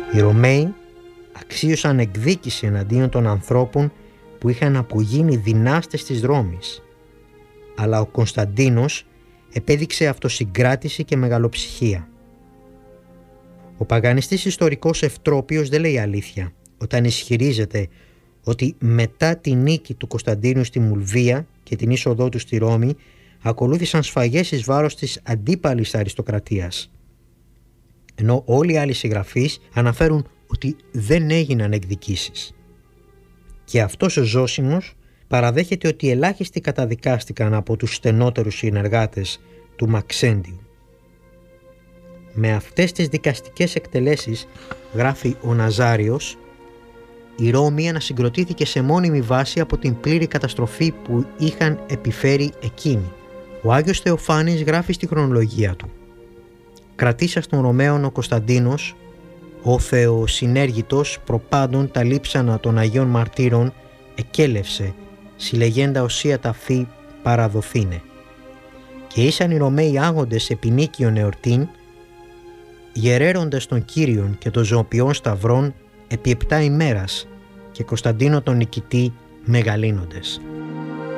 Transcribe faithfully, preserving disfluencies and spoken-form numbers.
Οι Ρωμαίοι αξίωσαν εκδίκηση εναντίον των ανθρώπων που είχαν απογίνει δυνάστες της Ρώμης. Αλλά ο Κωνσταντίνος επέδειξε αυτοσυγκράτηση και μεγαλοψυχία. Ο παγανιστής ιστορικός Ευτρόπιος δεν λέει αλήθεια όταν ισχυρίζεται ότι μετά τη νίκη του Κωνσταντίνου στη Μουλβία και την είσοδό του στη Ρώμη ακολούθησαν σφαγές εις βάρος της αντίπαλης αριστοκρατίας. Ενώ όλοι οι άλλοι συγγραφείς αναφέρουν ότι δεν έγιναν εκδικήσεις. Και αυτός ο Ζώσιμος παραδέχεται ότι ελάχιστοι καταδικάστηκαν από τους στενότερους συνεργάτες του Μαξέντιου. Με αυτές τις δικαστικές εκτελέσεις, γράφει ο Ναζάριος, η Ρώμη ανασυγκροτήθηκε σε μόνιμη βάση από την πλήρη καταστροφή που είχαν επιφέρει εκείνοι. Ο Άγιος Θεοφάνης γράφει στη χρονολογία του: «Κρατήσας των Ρωμαίων ο Κωνσταντίνος, ο Θεοσυνέργητος προπάντων τα λείψανα των Αγίων Μαρτύρων εκέλευσε, συλλεγέντα οσία ταφή παραδοθήνε. Και ήσαν οι Ρωμαίοι άγοντες επί νίκιον εορτήν, γερέροντες των Κύριων και των ζωοποιών σταυρών επί επτά ημέρας και Κωνσταντίνο τον νικητή μεγαλύνοντες».